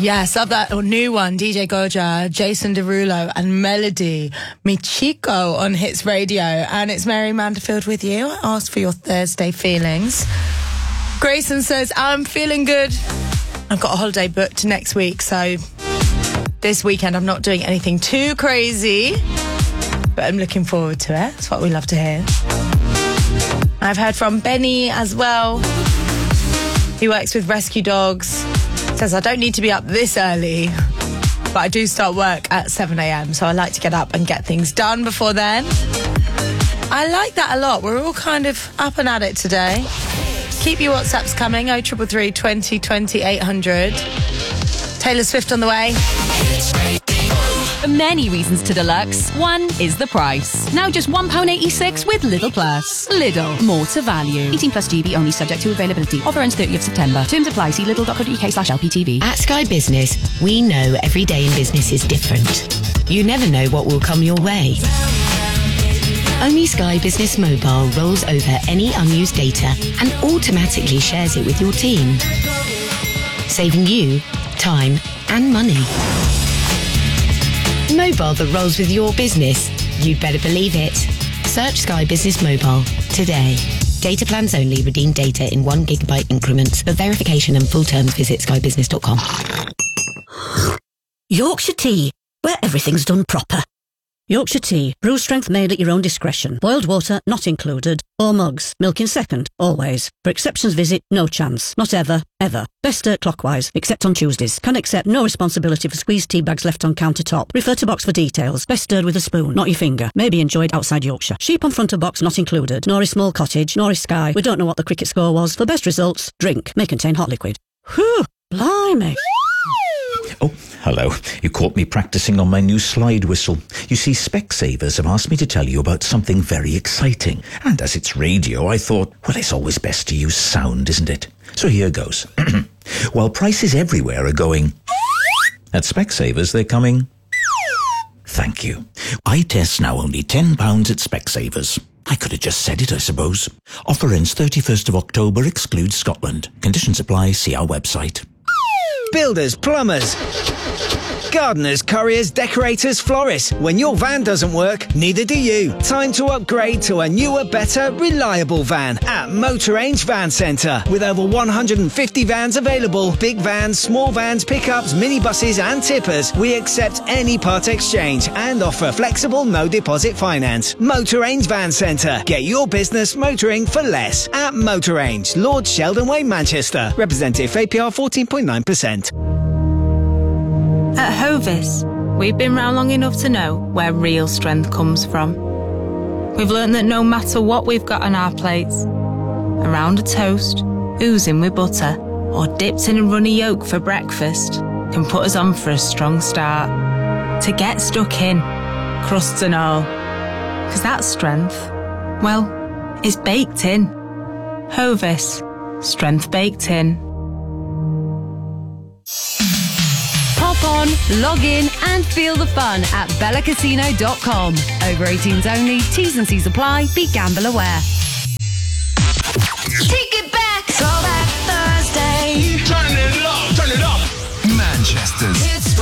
Yes, of that new one, DJ Goja, Jason Derulo and Melody Michiko on Hits Radio. And it's Mary Manderfield with you. I asked for your Thursday feelings. Grayson says, I'm feeling good. I've got a holiday booked next week, so this weekend I'm not doing anything too crazy, but I'm looking forward to it. That's what we love to hear. I've heard from Benny as well. He works with rescue dogs. Says, I don't need to be up this early, but I do start work at 7 a.m, so I like to get up and get things done before then. I like that a lot. We're all kind of up and at it today. Keep your WhatsApps coming, 0333 20 20 800. Taylor Swift on the way. Many reasons to deluxe. One is the price. Now just £1.86 with Lidl Plus. Lidl, more to value. 18 plus GB only, subject to availability. Offer ends 30th September. Terms apply. See lidl.co.uk/LPTV. At Sky Business, we know every day in business is different. You never know what will come your way. Only Sky Business Mobile rolls over any unused data and automatically shares it with your team, saving you time and money. Mobile that rolls with your business. You'd better believe it. Search Sky Business Mobile today. Data plans only. Redeem data in 1 gigabyte increments. For verification and full terms, visit skybusiness.com. Yorkshire Tea, where everything's done proper. Yorkshire Tea, brew strength made at your own discretion. Boiled water not included. Or mugs. Milk in second, always. For exceptions visit, no chance. Not ever, ever. Best stir clockwise, except on Tuesdays. Can accept no responsibility for squeezed tea bags left on countertop. Refer to box for details. Best stirred with a spoon, not your finger. May be enjoyed outside Yorkshire. Sheep on front of box not included. Nor is small cottage, nor is Sky. We don't know what the cricket score was. For best results, drink. May contain hot liquid. Whew, blimey. Oh, hello. You caught me practicing on my new slide whistle. You see, Specsavers have asked me to tell you about something very exciting. And as it's radio, I thought, well, it's always best to use sound, isn't it? So here goes. While prices everywhere are going, at Specsavers they're coming. Thank you. Eye tests now only £10 at Specsavers. I could have just said it, I suppose. Offer ends 31st of October, excludes Scotland. Conditions apply, see our website. Builders, plumbers, gardeners, couriers, decorators, florists. When your van doesn't work, neither do you. Time to upgrade to a newer, better, reliable van at Motor Range Van Centre. With over 150 vans available, big vans, small vans, pickups, minibuses and tippers, we accept any part exchange and offer flexible no deposit finance. Motor Range Van Centre. Get your business motoring for less at Motor Range, Lord Sheldon Way, Manchester. Representative APR 14.9%. At Hovis, we've been round long enough to know where real strength comes from. We've learnt that no matter what we've got on our plates, around a toast, oozing with butter, or dipped in a runny yolk for breakfast, can put us on for a strong start. To get stuck in, crusts and all. 'Cause that strength, well, is baked in. Hovis, strength baked in. Hop on, log in and feel the fun at bellacasino.com. Over 18s only, T's and C's apply, be gamble aware. Take it back, Throwback Thursday. Turn it up, Manchester's